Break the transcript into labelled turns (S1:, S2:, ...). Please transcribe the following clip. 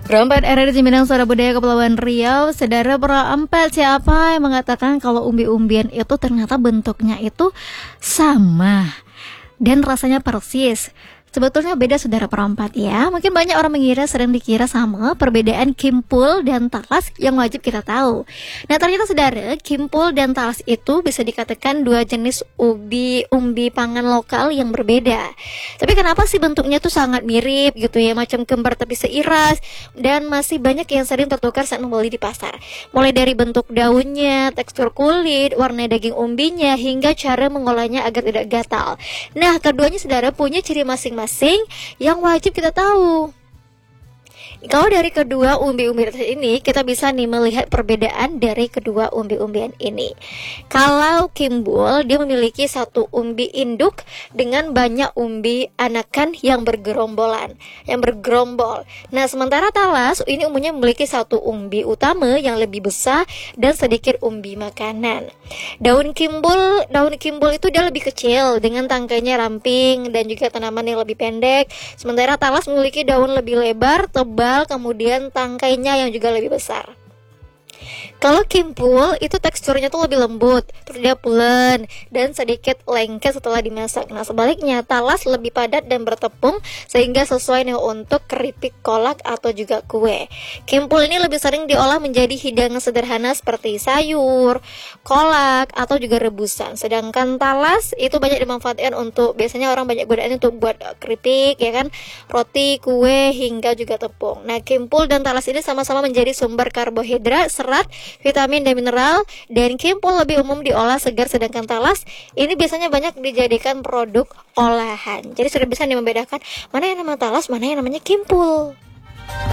S1: Perempat RRI Cimindang Suara Budaya Kepulauan Riau. Saudara perempat, siapa yang mengatakan kalau umbi-umbian itu ternyata bentuknya itu sama dan rasanya persis? Sebetulnya beda, saudara perempat ya. Mungkin banyak orang mengira, sering dikira sama perbedaan kimpul dan talas yang wajib kita tahu. Nah ternyata saudara, kimpul dan talas itu bisa dikatakan dua jenis umbi pangan lokal yang berbeda. Tapi kenapa sih bentuknya tuh sangat mirip gitu ya, macam kembar tapi seiras, dan masih banyak yang sering tertukar saat membeli di pasar. Mulai dari bentuk daunnya, tekstur kulit, warna daging umbinya, hingga cara mengolahnya agar tidak gatal. Nah keduanya saudara punya ciri masing-masing yang wajib kita tahu. Kalau dari kedua umbi-umbian ini, kita bisa nih melihat perbedaan dari kedua umbi-umbian ini. Kalau kimbul, dia memiliki satu umbi induk dengan banyak umbi anakan yang bergerombol. Nah, sementara talas ini umumnya memiliki satu umbi utama yang lebih besar dan sedikit umbi makanan. Daun kimbul itu dia lebih kecil dengan tangkainya ramping dan juga tanaman yang lebih pendek. Sementara talas memiliki daun lebih lebar, tebal, kemudian tangkainya yang juga lebih besar. Kalau kimpul itu teksturnya tuh lebih lembut, terus dia pulen dan sedikit lengket setelah dimasak. Nah sebaliknya talas lebih padat dan bertepung sehingga sesuai nih untuk keripik, kolak atau juga kue. Kimpul ini lebih sering diolah menjadi hidangan sederhana seperti sayur, kolak atau juga rebusan. Sedangkan talas itu banyak dimanfaatkan untuk, biasanya orang banyak gunain untuk buat keripik ya kan, roti, kue hingga juga tepung. Nah kimpul dan talas ini sama-sama menjadi sumber karbohidrat, serat, vitamin dan mineral, dan kimpul lebih umum diolah segar, sedangkan talas ini biasanya banyak dijadikan produk olahan. Jadi sudah bisa nih membedakan mana yang namanya talas, mana yang namanya kimpul.